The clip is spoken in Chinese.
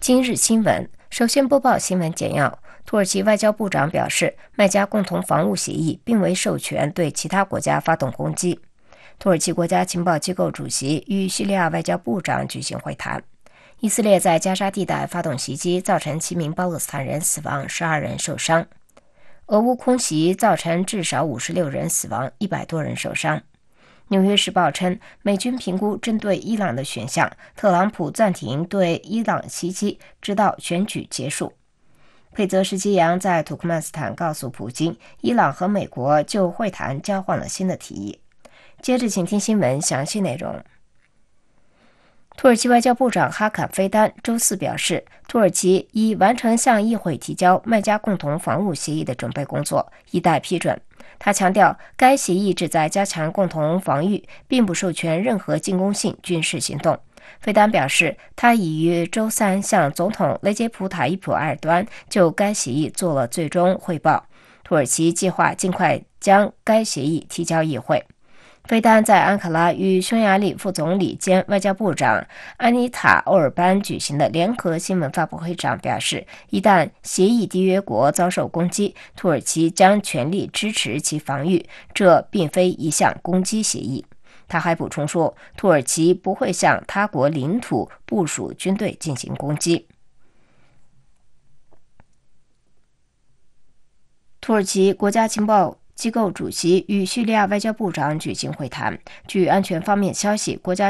今日新闻，首先播报新闻简要。土耳其外交部长表示，麦加共同防务协议并未授权对其他国家发动攻击。土耳其国家情报机构主席与叙利亚外交部长举行会谈。以色列在加沙地带发动袭击，造成7名巴勒斯坦人死亡，12人受伤。俄乌空袭造成至少56人死亡，100多人受伤。纽约时报称，美军评估针对伊朗的选项，特朗普暂停对伊朗袭击，直到选举结束。佩泽什基扬在土库曼斯坦告诉普京，伊朗和美国就会谈交换了新的提议。接着请听新闻详细内容。土耳其外交部长哈坎菲丹周四表示，土耳其已完成向议会提交麦加共同防务协议的准备工作，以待批准。他强调，该协议旨在加强共同防御，并不授权任何进攻性军事行动。菲丹表示，他已于周三向总统雷杰普·塔伊普·埃尔多安就该协议做了最终汇报。土耳其计划尽快将该协议提交议会。菲丹在安卡拉与匈牙利副总理兼外交部长安妮塔·欧尔班举行的联合新闻发布会上表示，一旦协议缔约国遭受攻击，土耳其将全力支持其防御，这并非一项攻击协议。他还补充说，土耳其不会向他国领土部署军队进行攻击。土耳其国家情报机构主席与叙利亚外交部长举行会谈。据安全方面消息，国家